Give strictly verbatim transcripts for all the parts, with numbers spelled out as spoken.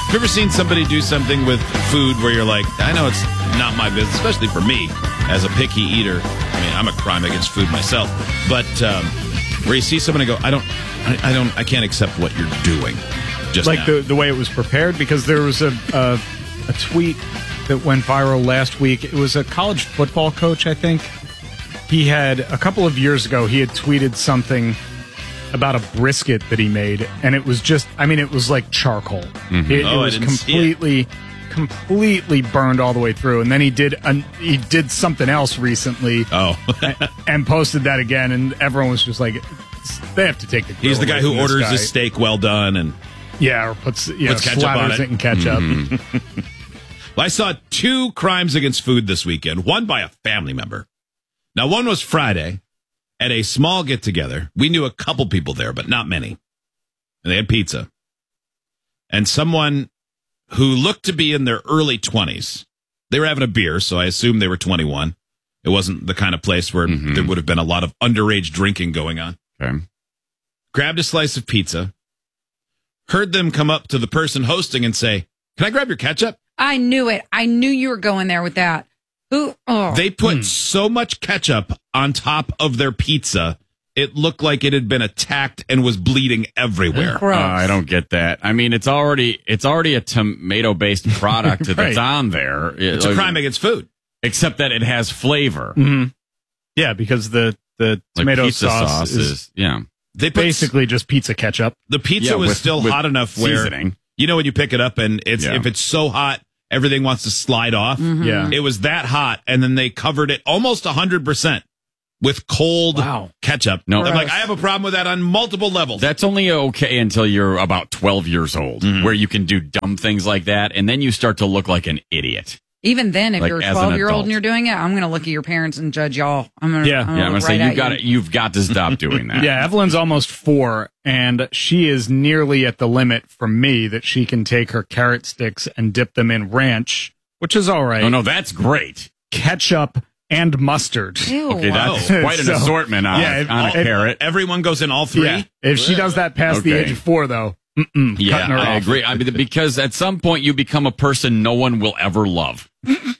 Have you ever seen somebody do something with food where you're like, I know it's not my business, especially for me as a picky eater. I mean, I'm a crime against food myself. But um, where you see someone and go, I don't, I, I don't, I can't accept what you're doing. Just like now. the the way it was prepared, because there was a, a a tweet that went viral last week. It was a college football coach, I think. He had a couple of years ago. He had tweeted something about a brisket that he made, and it was just, I mean, it was like charcoal. Mm-hmm. It, oh, it was I didn't completely, completely burned all the way through. And then he did, an, he did something else recently. Oh, and, and posted that again, and everyone was just like, they have to take the. He's the guy who orders guy. his steak well done and yeah, or puts you know, puts ketchup on slathers it. it in ketchup. Mm-hmm. Well, I saw two crimes against food this weekend. One by a family member. Now, one was Friday. At a small get-together, we knew a couple people there, but not many. And they had pizza. And someone who looked to be in their early twenties, they were having a beer, so I assumed they were twenty-one. It wasn't the kind of place where mm-hmm. there would have been a lot of underage drinking going on. Okay. Grabbed a slice of pizza, heard them come up to the person hosting and say, can I grab your ketchup? I knew it. I knew you were going there with that. Ooh, oh. They put Hmm. so much ketchup on top of their pizza, it looked like it had been attacked and was bleeding everywhere. Uh, I don't get that. I mean, it's already it's already a tomato-based product Right. that's on there. It's a crime against food. Except that it has flavor. Mm-hmm. Yeah, because the, the Like tomato pizza sauce, sauce is, is, yeah. They put, basically just pizza ketchup. the pizza Yeah, was with- still with hot enough where, seasoning. you know, when you pick it up and it's Yeah. if it's so hot, everything wants to slide off. Mm-hmm. Yeah. It was that hot, and then they covered it almost one hundred percent with cold Wow. ketchup. No. I'm like, I have a problem with that on multiple levels. That's only okay until you're about twelve years old, Mm-hmm. where you can do dumb things like that, and then you start to look like an idiot. Even then, if Like, you're a as an twelve-year-old adult. and you're doing it, I'm going to look at your parents and judge y'all. I'm going to Yeah. I'm Yeah, gonna I'm gonna look say right you've got at to, you've got to stop doing that. Yeah, Evelyn's almost four, and she is nearly at the limit for me that she can take her carrot sticks and dip them in ranch, which is all right. Oh no, that's great. Ketchup and mustard. Ew. Okay, that's Wow. quite an So, assortment on, yeah, it- on a it- carrot. Everyone goes in all three. Yeah, if she does that past the Okay. age of four, though, mm-mm, Yeah, cutting her I off. agree. I mean, because at some point you become a person no one will ever love,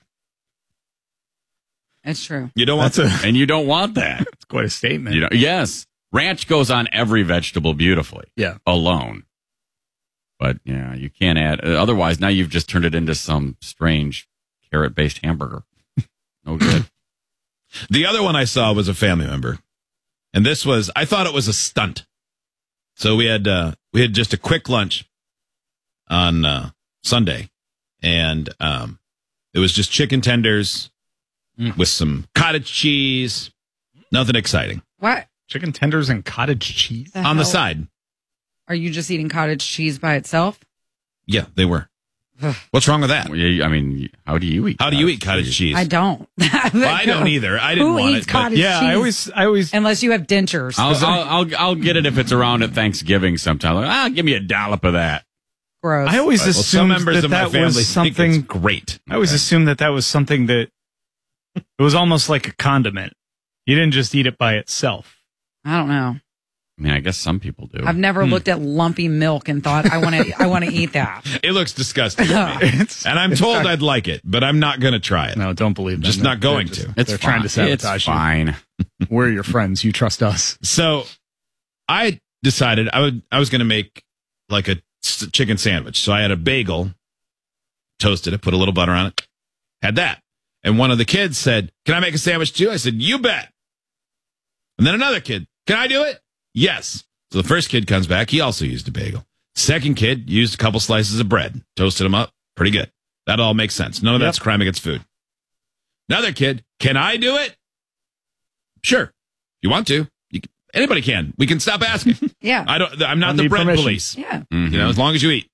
It's true. You don't want That's to. a and you don't want that. that's quite a statement. You know, yes, ranch goes on every vegetable beautifully. Yeah. alone. But yeah, you can't add. uh, Otherwise, now you've just turned it into some strange carrot-based hamburger. No good. The other one I saw was a family member, and this was I thought it was a stunt. So we had uh, we had just a quick lunch on uh, Sunday, and um, it was just chicken tenders with some cottage cheese. Nothing exciting What? Chicken tenders and cottage cheese. The on the hell? side. Are you just eating cottage cheese by itself? Yeah, they were. What's wrong with that? Well, yeah, I mean, how do you eat? How do you eat cottage cheese? I don't. Well, I don't either. I didn't Who want eats it. but- cottage Yeah, cheese? I always, I always. Unless you have dentures. I'll, I'll, I'll, I'll get it if it's around at Thanksgiving sometime. Like, ah, give me a dollop of that. Gross. I always Well, some assumed members that of my that family was think something. it's great. I always assumed that that was something that it was almost like a condiment. You didn't just eat it by itself. I don't know. I mean, I guess some people do. I've never looked at lumpy milk and thought I want to. I want to eat that. It looks disgusting to me. It's- And I'm it's told not- I'd like it, but I'm not going to try it. No, don't believe them. Just They're- not going they're to. just- it's They're fine. trying to sabotage It's you. fine. We're your friends. You trust us. So I decided I would I was going to make like a s- chicken sandwich. So I had a bagel, toasted it, put a little butter on it, had that. And one of the kids said, "Can I make a sandwich too?" I said, "You bet." And then another kid, "Can I do it?" Yes. So the first kid comes back. He also used a bagel. Second kid used a couple slices of bread, toasted them up. Pretty good. That all makes sense. None of Yep. that's crime against food. Another kid, "Can I do it?" Sure. If you want to. You can, anybody can. We can stop asking. Yeah. I don't. I'm not Don't the need bread permission. police. Yeah. Mhm. You know, as long as you eat.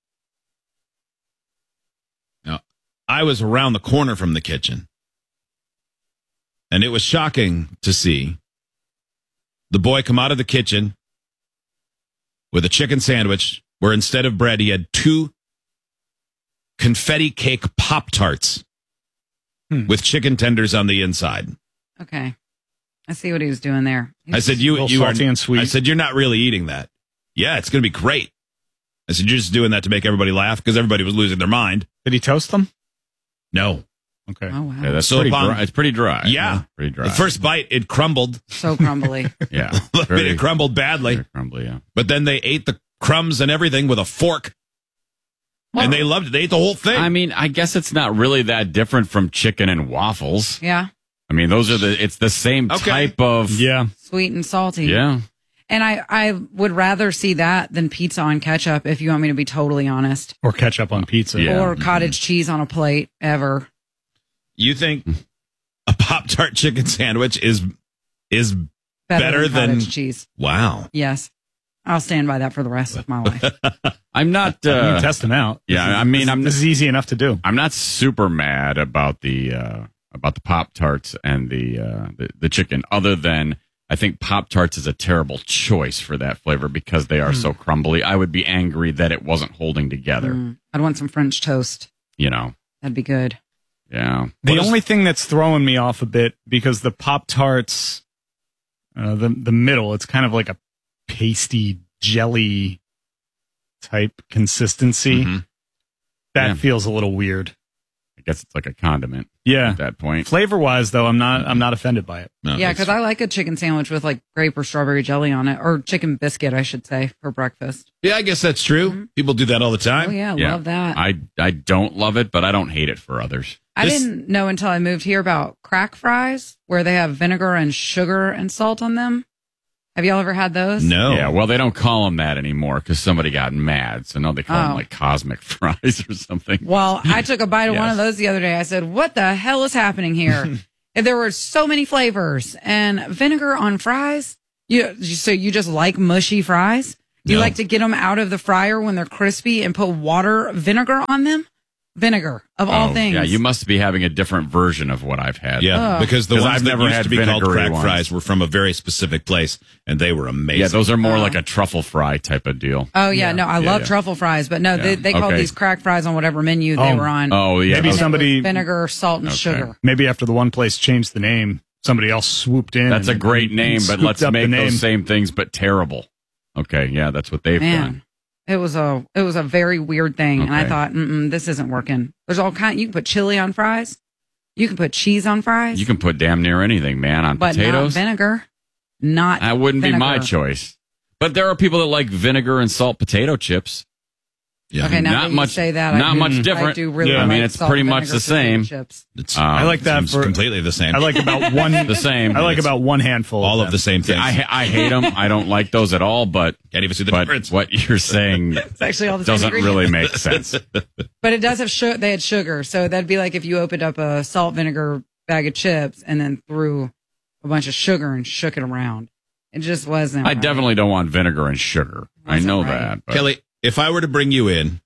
Now, I was around the corner from the kitchen, and it was shocking to see the boy come out of the kitchen with a chicken sandwich, where instead of bread, he had two confetti cake Pop-Tarts Hmm. with chicken tenders on the inside. Okay. I see what he was doing there. I said, "You, little you are salty and sweet. I said, "You're not really eating that." Yeah, it's going to be great. I said, you're just doing that to make everybody laugh because everybody was losing their mind. Did he toast them? No. Okay. Oh, wow. Yeah, that's So pretty upon- dry. It's pretty dry. Yeah. Pretty dry. The first bite, it crumbled. So crumbly. yeah. I mean, it crumbled badly. very crumbly, yeah. But then they ate the crumbs and everything with a fork. And they loved it. They ate the whole thing. I mean, I guess it's not really that different from chicken and waffles. Yeah. I mean, those are the, it's the same Okay. type of. Yeah. Sweet and salty. Yeah. And I, I would rather see that than pizza on ketchup, if you want me to be totally honest. Or ketchup on pizza. Yeah. Or cottage cheese on a plate, ever. you think a Pop-Tart chicken sandwich is is Better, Better than cottage than- cheese. wow. Yes. I'll stand by that for the rest of my life. I'm not. You can Uh, test them out. yeah, This is- I mean, this, I'm- this is easy enough to do. I'm not super mad about the uh, about the Pop Tarts and the, uh, the the chicken. Other than I think Pop Tarts is a terrible choice for that flavor because they are Hmm. so crumbly. I would be angry that it wasn't holding together. Mm, I'd want some French toast. You know. That'd be good. Yeah. The What is- only thing that's throwing me off a bit because the Pop Tarts, uh, the the middle, it's kind of like a pasty jelly type consistency. Mhm. That Yeah. feels a little weird. I guess it's like a condiment Yeah. at that point. Flavor wise, though, I'm not I'm not offended by it. No, yeah, that's- because I like a chicken sandwich with like grape or strawberry jelly on it, or chicken biscuit, I should say, for breakfast. yeah, I guess that's true. People do that all the time. Oh, yeah, Yeah. love that. I I don't love it, but I don't hate it for others. I This- didn't know until I moved here about crack fries, where they have vinegar and sugar and salt on them. Have y'all ever had those? No. Yeah, well, they don't call them that anymore because somebody got mad. So now they call them Oh. like cosmic fries or something. Well, I took a bite of one Yes. of those the other day. I said, what the hell is happening here? And there were so many flavors and vinegar on fries. You, so you just like mushy fries? You No. like to get them out of the fryer when they're crispy and put water vinegar on them? Vinegar, of all Oh, things. Yeah, you must be having a different version of what I've had. Yeah, Oh. because the 'Cause ones I've that never used had to be called vinegary crack ones. fries were from a very specific place, and they were amazing. Yeah, those are more Oh. like a truffle fry type of deal. Oh, yeah, no, I Yeah, love yeah. truffle fries, but no, they, Yeah, they called okay. these crack fries on whatever menu they Oh. were on. Oh, yeah. Maybe those- some- somebody- With vinegar, salt, and Okay. sugar. Maybe after the one place changed the name, somebody else swooped in. That's a and- great and name, but scooped let's up the make name. those same things, but terrible. Okay, yeah, that's what they've Man, done. it was a it was a very weird thing, and I Okay. thought, Mm-mm, this isn't working. There's all kind. You can put chili on fries, you can put cheese on fries, You can put damn near anything, man, on but not potatoes. vinegar. Not That wouldn't be my vinegar. choice. But there are people that like vinegar and salt potato chips. Yeah. Okay, now not that you much. say that, I not do- much I different. do really Yeah. I mean, like it's salt pretty and much vinegar the same. potato chips. It's, Um, I like that seems for completely the same. I like about one The same. I like It's- about one handful. all of of the them. same things. I I hate them. I don't like those at all. But Can't even see the but difference. what you're saying It's actually all the same doesn't ingredients. really make sense. But it does have sugar. They had sugar, so that'd be like if you opened up a salt vinegar bag of chips and then threw a bunch of sugar and shook it around. It just wasn't. I right. definitely don't want vinegar and sugar. I Wasn't know right. that. But Kelly, if I were to bring you in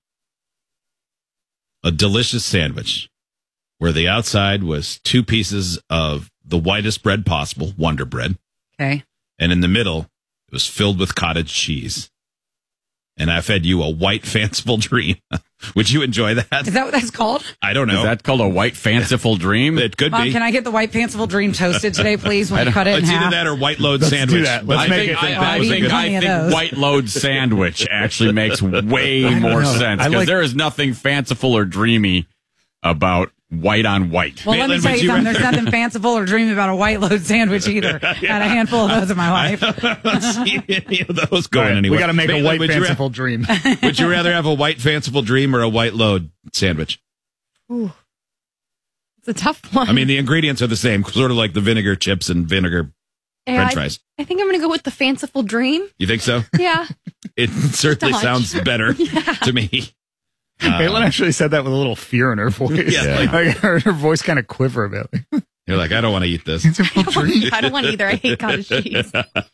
a delicious sandwich where the outside was two pieces of the whitest bread possible, Wonder Bread, Okay. and in the middle it was filled with cottage cheese, and I fed you a white fanciful dream, would you enjoy that? Is that what that's called? I don't know. is that called a white fanciful dream? It could Mom, be. can I get the white fanciful dream toasted today, please? When you cut it in It's either half. that or white load Let's do sandwich. that. Let's I make think, it- I, I've I eaten think, plenty I of think those. white load sandwich actually makes way more know. sense I because like- there is nothing fanciful or dreamy about white on white. Well, let me Maitland, tell would you you something. There's rather- nothing fanciful or dreamy about a white load sandwich either. Had a handful of those in my life. I don't see any of those All going right, anywhere. we got to make Maitland, a white would you ra- fanciful dream. Would you rather have a white fanciful dream or a white load sandwich? Ooh. It's a tough one. I mean, the ingredients are the same, sort of like the vinegar chips and vinegar Yeah, French I, fries. I think I'm going to go with the fanciful dream. You think so? Yeah. It certainly Dodge. sounds better to me. Caitlin actually said that with a little fear in her voice. Yeah. Like, I heard her voice kind of quiver a bit. You're like, I don't want to eat this. I don't, want, I don't want either. I hate cottage cheese.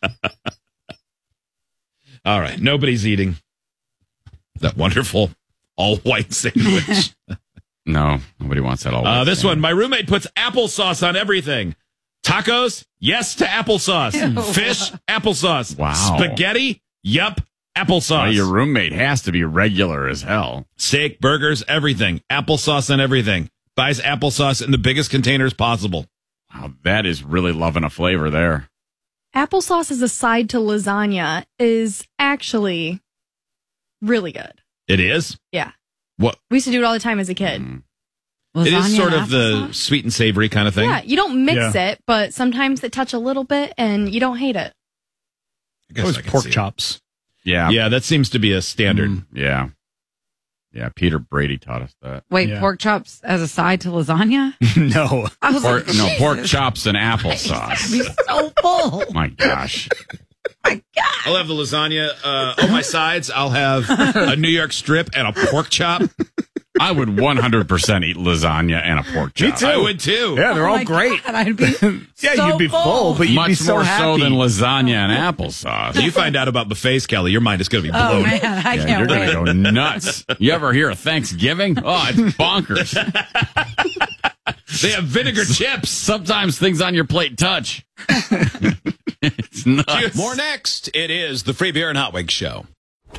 All right. Nobody's eating that wonderful all white sandwich. No, nobody wants that all. Uh, white this sandwich. one, my roommate puts applesauce on everything. Tacos, yes to applesauce. Fish, applesauce. Wow. Spaghetti, yup, applesauce. Well, your roommate has to be regular as hell. Steak, burgers, everything. Applesauce on everything. Buys applesauce in the biggest containers possible. Wow, that is really loving a flavor there. Applesauce as a side to lasagna is actually really good. It is? Yeah. What? We used to do it all the time as a kid. Mm. It is Lasagna sort and of the applesauce? sweet and savory kind of thing. Yeah, you don't mix Yeah. it, but sometimes they touch a little bit and you don't hate it. I guess It was I can pork see it. chops. Yeah. Yeah, that seems to be a standard. Mm. Yeah. Yeah. Peter Brady taught us that. Wait, Yeah. pork chops as a side to lasagna? No. I was Pork, like, no, pork Jesus, chops and applesauce. be so full. My gosh. My God. I'll have the lasagna uh, on my sides. I'll have a New York strip and a pork chop. I would one hundred percent eat lasagna and a pork chop. Me too. I would too. Yeah, they're Oh all my great. God, I'd be Yeah, so you'd be full, but you'd Much be so more happy. so than lasagna and applesauce. You find out about buffets, Kelly, your mind is going to be Oh blown. man, I Yeah, can't you're wait. going to go nuts. You ever hear of Thanksgiving? Oh, it's bonkers. They have vinegar chips. Sometimes things on your plate touch. It's nuts. More next. It is the Free Beer and Hot Wings Show.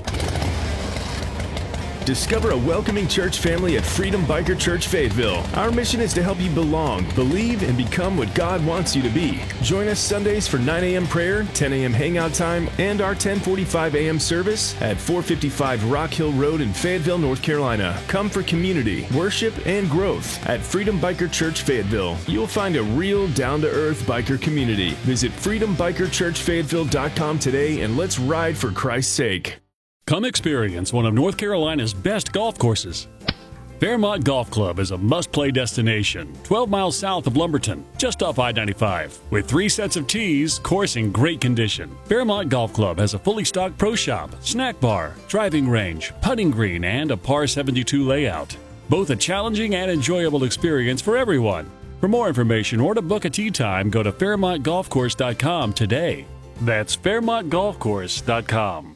Discover a welcoming church family at Freedom Biker Church Fayetteville. Our mission is to help you belong, believe, and become what God wants you to be. Join us Sundays for nine a.m. prayer, ten a.m. hangout time, and our ten forty-five a.m. service at four fifty-five Rock Hill Road in Fayetteville, North Carolina. Come for community, worship, and growth at Freedom Biker Church Fayetteville. You'll find a real, down-to-earth biker community. Visit freedom biker church fayetteville dot com today and let's ride for Christ's sake. Come experience one of North Carolina's best golf courses. Fairmont Golf Club is a must-play destination, twelve miles south of Lumberton, just off I ninety-five. With three sets of tees, course in great condition. Fairmont Golf Club has a fully stocked pro shop, snack bar, driving range, putting green, and a par seventy-two layout. Both a challenging and enjoyable experience for everyone. For more information or to book a tee time, go to fairmont golf course dot com today. That's fairmont golf course dot com.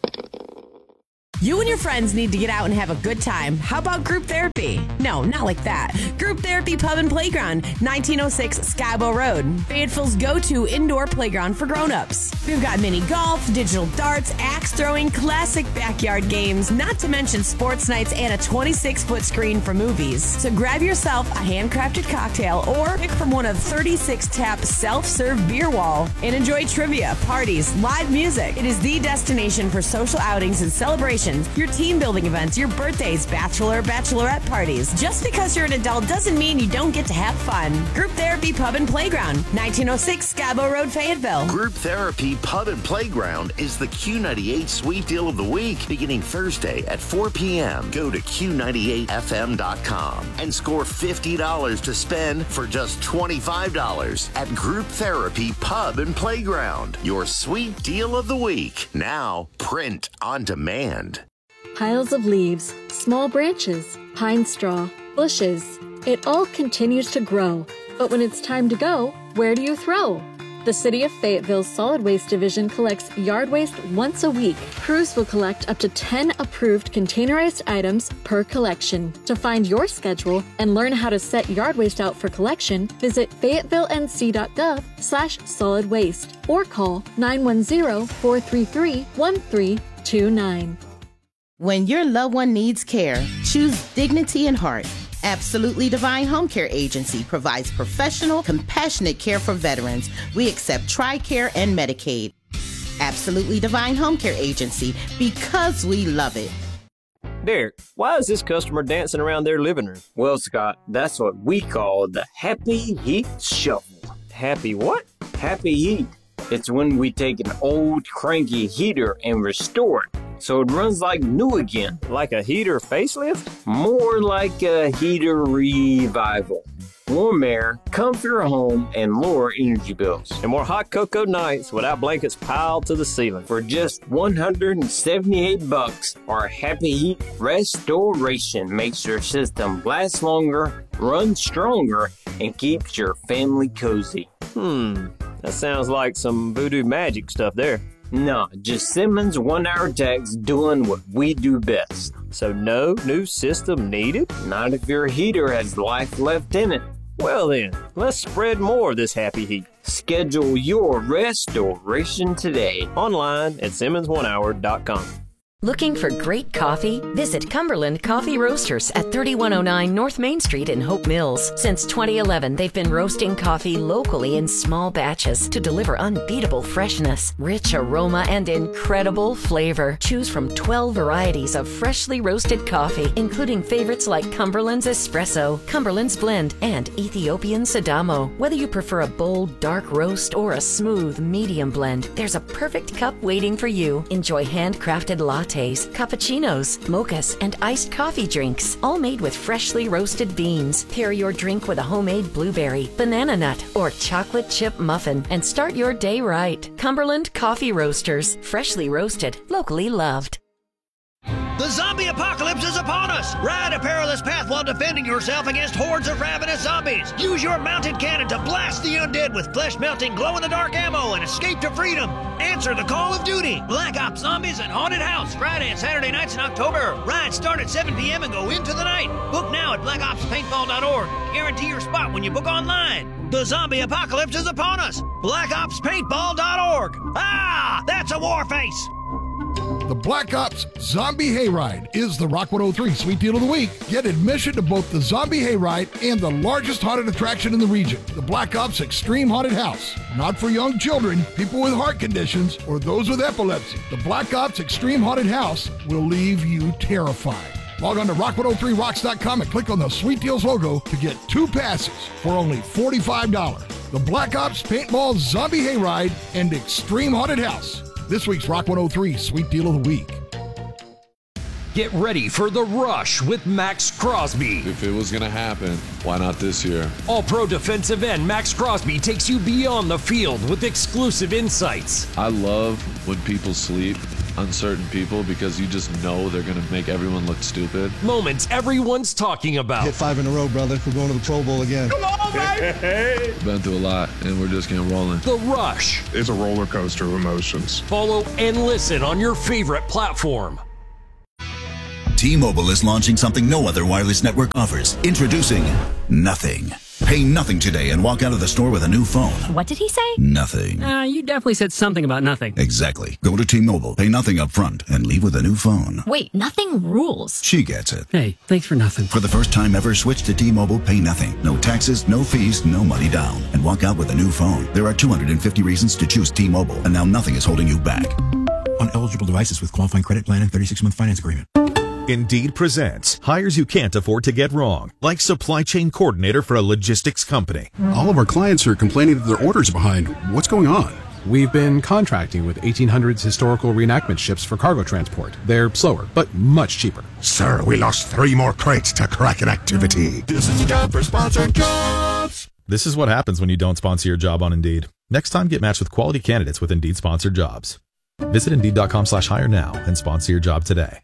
You and your friends need to get out and have a good time. How about group therapy? No, not like that. Group Therapy Pub and Playground, nineteen oh six Skybo Road. Fayetteville's go-to indoor playground for grown-ups. We've got mini golf, digital darts, axe throwing, classic backyard games, not to mention sports nights and a twenty-six foot screen for movies. So grab yourself a handcrafted cocktail or pick from one of thirty-six tap self-serve beer wall and enjoy trivia, parties, live music. It is the destination for social outings and celebrations, your team building events, your birthdays, bachelor, bachelorette parties. Just because you're an adult doesn't mean you don't get to have fun. Group Therapy Pub and Playground, nineteen oh six Scabo Road, Fayetteville. Group Therapy Pub and Playground is the Q ninety-eight Sweet Deal of the Week, beginning Thursday at four p.m. Go to Q ninety-eight F M dot com and score fifty dollars to spend for just twenty-five dollars at Group Therapy Pub and Playground. Your Sweet Deal of the Week. Now, print on demand. Piles of leaves, small branches, pine straw, bushes. It all continues to grow. But when it's time to go, where do you throw? The City of Fayetteville's Solid Waste Division collects yard waste once a week. Crews will collect up to ten approved containerized items per collection. To find your schedule and learn how to set yard waste out for collection, visit fayetteville n c dot gov slash solid waste or call nine one zero, four three three, one three two nine. When your loved one needs care, choose dignity and heart. Absolutely Divine Home Care Agency provides professional, compassionate care for veterans. We accept TRICARE and Medicaid. Absolutely Divine Home Care Agency, because we love it. Derek, why is this customer dancing around their living room? Well, Scott, that's what we call the Happy Heat Shuffle. Happy what? Happy Heat. It's when we take an old, cranky heater and restore it so it runs like new again. Like a heater facelift? More like a heater revival. Warm air, comfier home, and lower energy bills. And more hot cocoa nights without blankets piled to the ceiling. For just one hundred seventy-eight bucks, our Happy Heat Restoration makes your system last longer, run stronger, and keeps your family cozy. Hmm, that sounds like some voodoo magic stuff there. No, just Simmons one-hour techs doing what we do best. So no new system needed? Not if your heater has life left in it. Well then, let's spread more of this Happy Heat. Schedule your restoration today online at simmons one hour dot com. Looking for great coffee? Visit Cumberland Coffee Roasters at thirty-one oh nine North Main Street in Hope Mills. Since twenty eleven, they've been roasting coffee locally in small batches to deliver unbeatable freshness, rich aroma, and incredible flavor. Choose from twelve varieties of freshly roasted coffee, including favorites like Cumberland's Espresso, Cumberland's Blend, and Ethiopian Sidamo. Whether you prefer a bold, dark roast or a smooth, medium blend, there's a perfect cup waiting for you. Enjoy handcrafted lattes, cappuccinos, mochas, and iced coffee drinks, all made with freshly roasted beans. Pair your drink with a homemade blueberry, banana nut, or chocolate chip muffin, and start your day right. Cumberland Coffee Roasters, freshly roasted, locally loved. The zombie apocalypse is upon us! Ride a perilous path while defending yourself against hordes of ravenous zombies. Use your mounted cannon to blast the undead with flesh-melting, glow-in-the-dark ammo and escape to freedom. Answer the call of duty. Black Ops Zombies and Haunted House, Friday and Saturday nights in October. Rides start at seven p.m. and go into the night. Book now at black ops paintball dot org. Guarantee your spot when you book online. The zombie apocalypse is upon us. black ops paintball dot org. Ah, that's a war face. The Black Ops Zombie Hayride is the Rock one oh three Sweet Deal of the Week. Get admission to both the Zombie Hayride and the largest haunted attraction in the region, the Black Ops Extreme Haunted House. Not for young children, people with heart conditions, or those with epilepsy. The Black Ops Extreme Haunted House will leave you terrified. Log on to rock one oh three rocks dot com and click on the Sweet Deals logo to get two passes for only forty-five dollars. The Black Ops Paintball Zombie Hayride and Extreme Haunted House. This week's Rock one oh three Sweet Deal of the Week. Get ready for The Rush with Max Crosby. If it was going to happen, why not this year? All-pro defensive end Max Crosby takes you beyond the field with exclusive insights. I love when people sleep, uncertain people, because you just know they're going to make everyone look stupid. Moments everyone's talking about. Hit five in a row, brother. We're going to the Pro Bowl again. Come on, baby! Been through a lot, and we're just getting rolling. The Rush. It's a roller coaster of emotions. Follow and listen on your favorite platform. T-Mobile is launching something no other wireless network offers. Introducing Nothing. Pay nothing today and walk out of the store with a new phone. What did he say? Nothing. Uh, you definitely said something about nothing. Exactly. Go to T-Mobile, pay nothing up front, and leave with a new phone. Wait, nothing rules. She gets it. Hey, thanks for nothing. For the first time ever, switch to T-Mobile, pay nothing. No taxes, no fees, no money down. And walk out with a new phone. There are two hundred fifty reasons to choose T-Mobile, and now nothing is holding you back. On eligible devices with qualifying credit plan and thirty-six month finance agreement. Indeed presents hires you can't afford to get wrong, like supply chain coordinator for a logistics company. All of our clients are complaining that their orders are behind. What's going on? We've been contracting with eighteen hundreds historical reenactment ships for cargo transport. They're slower, but much cheaper. Sir, we lost three more crates to Kraken activity. This is a job for sponsored jobs. This is what happens when you don't sponsor your job on Indeed. Next time, get matched with quality candidates with Indeed sponsored jobs. Visit Indeed.com slash hire now and sponsor your job today.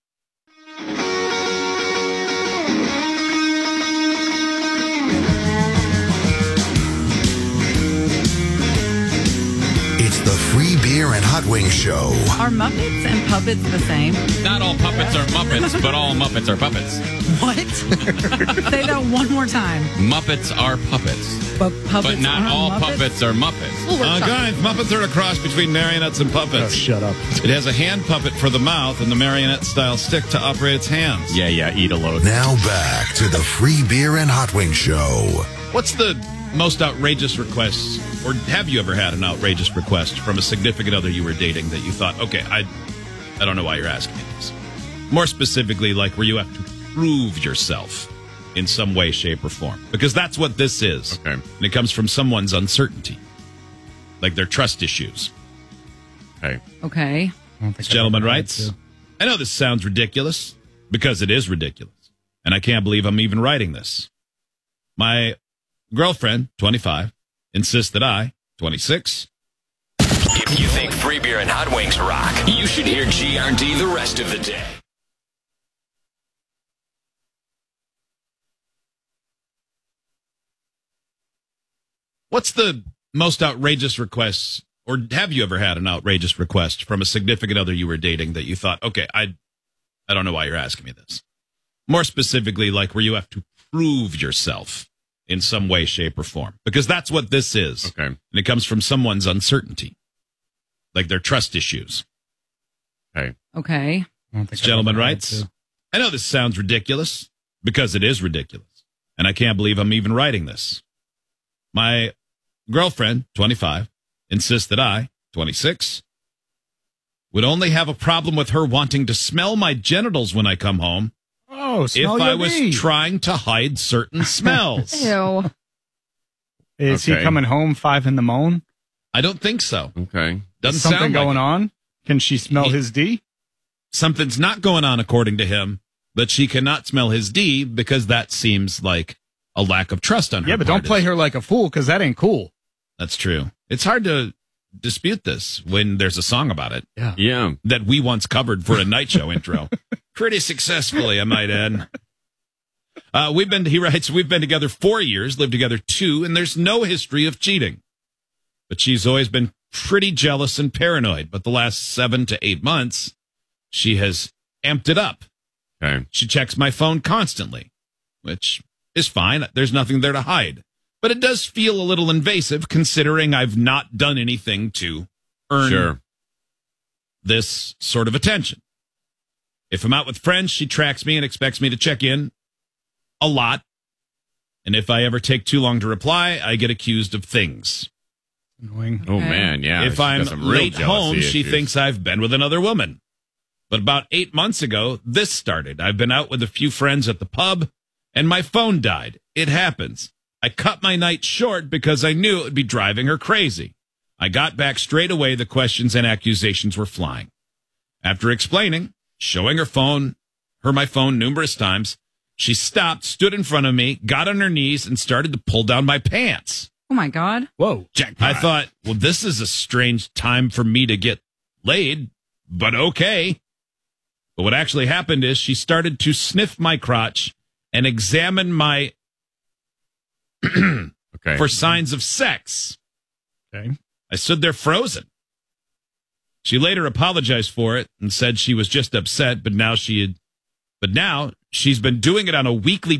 It's the Free Beer and Hot Wings Show. Are Muppets and puppets the same? Not all puppets are Muppets, but all Muppets are puppets. What? Say that one more time. Muppets are puppets. But puppets But not aren't all Muppets? puppets are Muppets. Well, we're Uh, talking- guys, Muppets are a cross between marionettes and puppets. Oh, shut up. It has a hand puppet for the mouth and the marionette-style stick to operate its hands. Yeah, yeah, eat a load. Now back to the Free Beer and Hot Wings Show. What's the most outrageous request, or have you ever had an outrageous request from a significant other you were dating that you thought, okay, I, I don't know why you're asking me this. More specifically, like where you have to prove yourself in some way, shape, or form. Because that's what this is. Okay. And it comes from someone's uncertainty. Like their trust issues. Okay. Okay. This gentleman writes, I know this sounds ridiculous, because it is ridiculous. And I can't believe I'm even writing this. My girlfriend, twenty-five, insists that I, twenty-six. If you think Free Beer and Hot Wings rock, you should hear G R D the rest of the day. What's the most outrageous request, or have you ever had an outrageous request from a significant other you were dating that you thought, okay, I, I don't know why you're asking me this. More specifically, like where you have to prove yourself in some way, shape, or form. Because that's what this is. Okay. And it comes from someone's uncertainty. Like their trust issues. Okay. Okay. This gentleman writes, I know this sounds ridiculous because it is ridiculous. And I can't believe I'm even writing this. My girlfriend, twenty-five, insists that I, twenty-six, would only have a problem with her wanting to smell my genitals when I come home. Oh, if smell I your was knee. trying to hide certain smells. Ew. Is Okay. he coming home five in the morning? I don't think so. Okay. Doesn't Is something sound like going it. on? Can she smell He- his D? Something's not going on according to him, but she cannot smell his D because that seems like a lack of trust on her Yeah, but part. don't play her like a fool because that ain't cool. That's true. It's hard to dispute this when there's a song about it. Yeah. Yeah. That we once covered for a night show intro. Pretty successfully, I might add. Uh, we've been, he writes, we've been together four years, lived together two, and there's no history of cheating. But she's always been pretty jealous and paranoid. But the last seven to eight months, she has amped it up. Okay. She checks my phone constantly, which is fine. There's nothing there to hide. But it does feel a little invasive considering I've not done anything to earn Sure. this sort of attention. If I'm out with friends, she tracks me and expects me to check in a lot. And if I ever take too long to reply, I get accused of things. Annoying. Oh, man. Yeah. If she's got I'm some real late jealousy home, she issues. thinks I've been with another woman. But about eight months ago, this started. I've been out with a few friends at the pub, and my phone died. It happens. I cut my night short because I knew it would be driving her crazy. I got back straight away. The questions and accusations were flying. After explaining, showing her phone, her my phone numerous times, she stopped, stood in front of me, got on her knees, and started to pull down my pants. Oh my God. Whoa. I thought, well, this is a strange time for me to get laid, but okay. But what actually happened is she started to sniff my crotch and examine my okay. for signs of sex. Okay. I stood there frozen. She later apologized for it and said she was just upset, but now she had, but now she's been doing it on a weekly